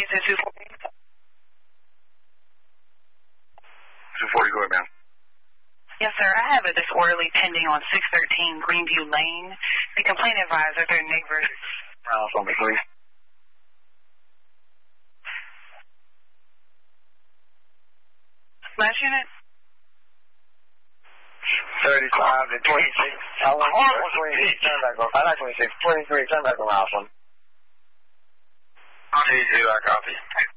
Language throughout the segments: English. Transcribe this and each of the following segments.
you said 240? 240, go ahead, ma'am. Yes, sir. I have a disorderly pending on 613 Greenview Lane. The complaint advised that their neighbors... Round for me, please. Last unit? 35 to 26. I like 26. Turn back on. I like 26. 23. Turn back around for me. T2, I copy.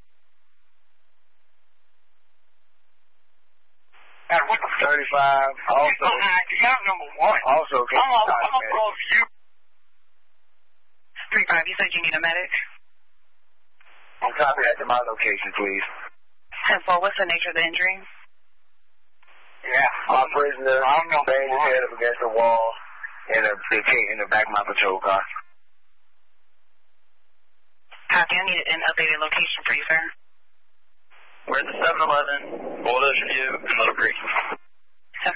35. Also. Count number 1. Also, I'm above you. 35, you said you need a medic? I'm copy that to my location, please. 10-4, what's the nature of the injury? Yeah. My prisoner banged his head up against the wall in the back of my patrol car. Copy, I need an updated location for you, sir. We're at the 7-Eleven, Bulldozer View, in Little Creek. 10-4.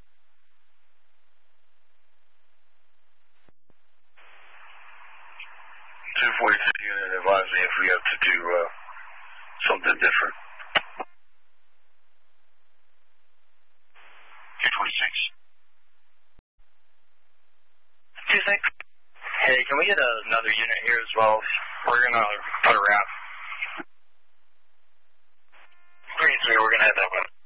242 unit advise me if we have to do something different. 226. 26. Hey, can we get another unit here as well? We're going to put a wrap. 3-3, we're going to head that way.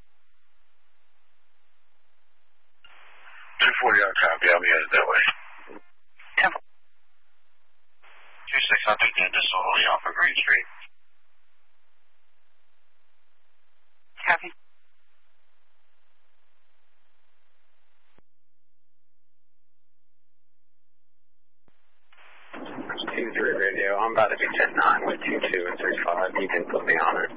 240 on copy, I'll be headed that way. 10-4. 26, I'll take the disorderly off of Green Street. Copy. Radio. I'm about to be 10-9 with 22 and 35. You can put me on it.